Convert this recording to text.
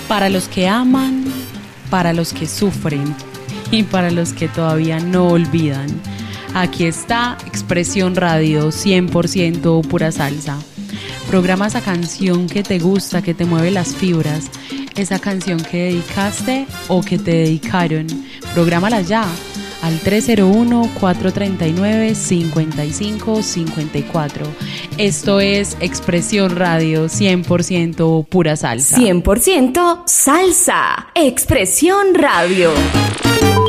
Para los que aman, para los que sufren y para los que todavía no olvidan. Aquí está Expresión Radio 100% pura salsa. Programa esa canción que te gusta, que te mueve las fibras, esa canción que dedicaste o que te dedicaron. Prográmala ya al 301-439-5554. Esto es Expresión Radio 100% pura salsa. 100% salsa. Expresión Radio.